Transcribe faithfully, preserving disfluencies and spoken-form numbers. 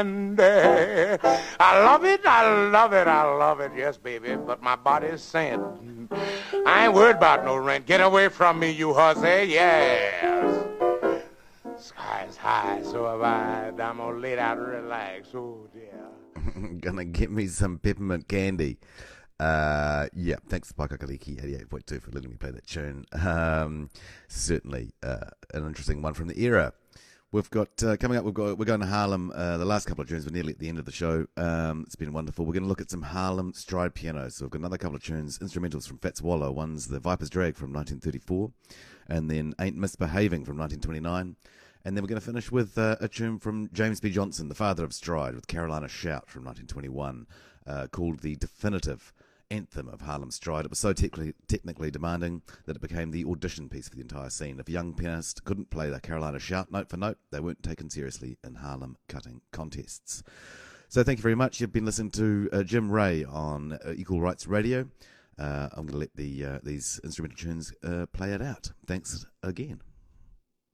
I love it, I love it, I love it, yes, baby, but my body's saying, I ain't worried about no rent. Get away from me, you hussy, yes. Sky's high, so have I. I'm gonna lay down and relax, oh dear. Gonna get me some peppermint candy. Uh, yeah, thanks Paikakaliki eighty-eight point two for letting me play that tune. Um, certainly uh, an interesting one from the era. We've got, uh, coming up, we've got, we're going to Harlem. Uh, the last couple of tunes, we're nearly at the end of the show. Um, it's been wonderful. We're going to look at some Harlem stride pianos. So we've got another couple of tunes, instrumentals from Fats Waller. One's The Viper's Drag from nineteen thirty-four, and then Ain't Misbehaving from nineteen twenty-nine. And then we're going to finish with uh, a tune from James B. Johnson, the father of stride, with Carolina Shout from nineteen twenty-one, uh, called The Definitive Anthem of Harlem Stride. It was so technically, technically demanding that it became the audition piece for the entire scene. If a young pianist couldn't play the Carolina Shout note for note, they weren't taken seriously in Harlem cutting contests. So thank you very much. You've been listening to uh, Jim Ray on uh, Equal Rights Radio. Uh, I'm going to let the uh, these instrumental tunes uh, play it out. Thanks again.